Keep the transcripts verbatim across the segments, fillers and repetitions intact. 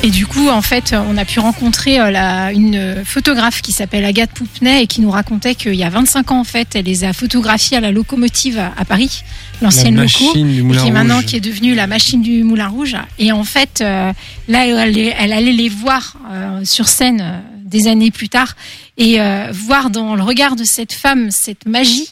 Et du coup, en fait, on a pu rencontrer euh, la, une photographe qui s'appelle Agathe Poupenay et qui nous racontait qu'il y a vingt-cinq ans, en fait, elle les a photographiées à la locomotive à, à Paris, l'ancienne loco, qui est maintenant qui est devenue la machine du Moulin Rouge. Et en fait, euh, là, elle, elle allait les voir euh, sur scène euh, des années plus tard et euh, voir dans le regard de cette femme cette magie.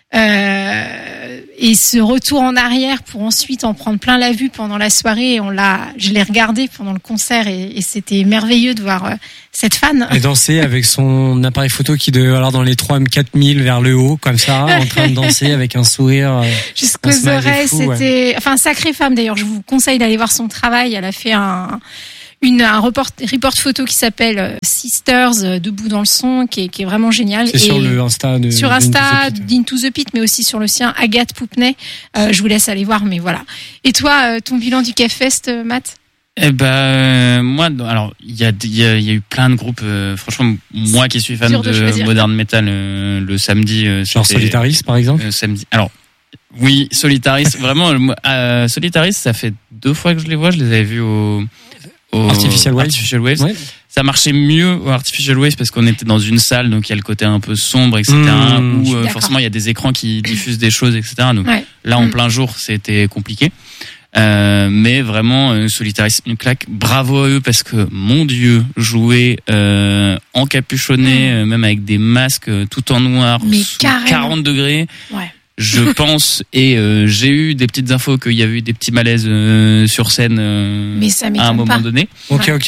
Euh, et ce retour en arrière pour ensuite en prendre plein la vue pendant la soirée. On l'a, je l'ai regardé pendant le concert et, et c'était merveilleux de voir euh, cette fan. Et danser avec son appareil photo qui devait alors dans les trois M quatre mille vers le haut, comme ça, en train de danser avec un sourire. Euh, Jusqu'aux oreilles, fou, c'était, ouais. Enfin, sacrée femme d'ailleurs. Je vous conseille d'aller voir son travail. Elle a fait un, Une, un report, report photo qui s'appelle Sisters, debout dans le son, qui est, qui est vraiment génial. C'est et sur le Insta de sur Insta d'Into the Pit, mais aussi sur le sien, Agathe Poupenay. Euh, je vous laisse aller voir, mais voilà. Et toi, ton bilan du K-Fest, Matt? Eh ben euh, moi, alors il y a il y a, y a eu plein de groupes. Euh, franchement, moi qui suis fan de, de modern metal, euh, le samedi, euh, genre Solitaris par exemple. Euh, samedi. Alors. Oui, Solitaris. Vraiment, euh, Solitaris, ça fait deux fois que je les vois. Je les avais vus au Au Artificial Waves. Artificial Waves. Ouais. Ça marchait mieux au Artificial Waves parce qu'on était dans une salle, donc il y a le côté un peu sombre, et cetera. Mmh, où euh, forcément il y a des écrans qui diffusent des choses, et cetera. Donc ouais. là, en mmh. plein jour, c'était compliqué. Euh, mais vraiment, euh, Solitaris, une claque. Bravo à eux parce que, mon Dieu, jouer euh, encapuchonné, mmh. euh, même avec des masques euh, tout en noir, quarante degrés. Ouais. Je pense, et euh, j'ai eu des petites infos qu'il y avait eu des petits malaises euh, sur scène euh, Mais ça à un moment pas. donné. Ok, ok.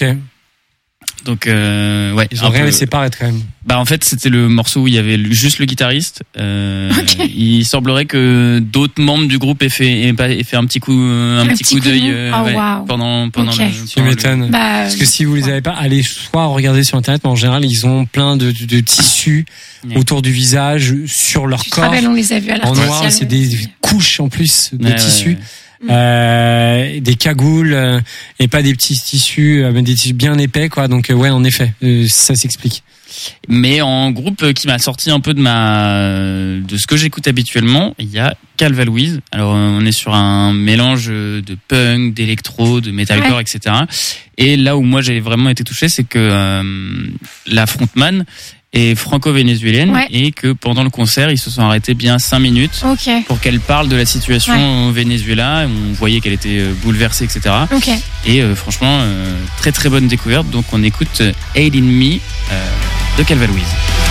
Donc, euh, ouais. Ils ont rien laissé paraître quand même. Bah, en fait, c'était le morceau où il y avait juste le guitariste. Euh, okay. Il semblerait que d'autres membres du groupe aient fait, aient pas, aient fait un petit coup, un, un petit, petit coup d'œil euh, oh, ouais, wow. pendant, pendant okay. le. Tu m'étonnes. Le... Bah, Parce que si vous les avez pas, allez soit regarder sur internet, mais en général, ils ont plein de, de, de tissus ouais. autour du visage, sur leur tu corps. Te rappelles, on les a vus à en noir, c'est des couches en plus de ouais, tissus. Ouais, ouais. Euh, des cagoules euh, et pas des petits tissus euh, mais des tissus bien épais quoi, donc euh, ouais en effet euh, ça s'explique. Mais en groupe qui m'a sorti un peu de ma de ce que j'écoute habituellement, il y a Calva Louise. Alors on est sur un mélange de punk, d'électro, de metalcore, ouais. et cetera. Et là où moi j'ai vraiment été touché, c'est que euh, la frontman est franco-vénézuélienne ouais. et que pendant le concert, ils se sont arrêtés bien cinq minutes okay. pour qu'elle parle de la situation ouais. au Venezuela. On voyait qu'elle était bouleversée, et cetera. Okay. Et euh, franchement, euh, très très bonne découverte. Donc on écoute Aid in Me euh, de Calva Louise.